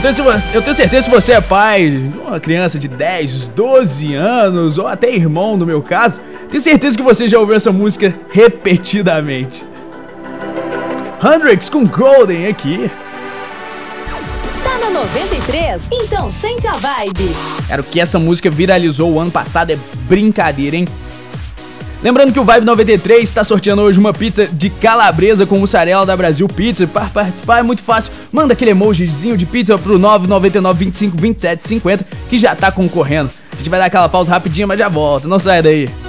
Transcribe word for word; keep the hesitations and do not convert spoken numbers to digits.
tenho, eu tenho certeza que você é pai de uma criança de dez, doze anos, ou até irmão no meu caso, tenho certeza que você já ouviu essa música repetidamente. Hendrix com Golden aqui. Tá na noventa e três? Então sente a vibe. Cara, o que essa música viralizou o ano passado é brincadeira, hein? Lembrando que o Vibe noventa e três está sorteando hoje uma pizza de calabresa com mussarela da Brasil Pizza. Para participar é muito fácil, manda aquele emojizinho de pizza pro nove nove nove, vinte e cinco, vinte e sete, cinquenta que já tá concorrendo. A gente vai dar aquela pausa rapidinha, mas já volta, não sai daí.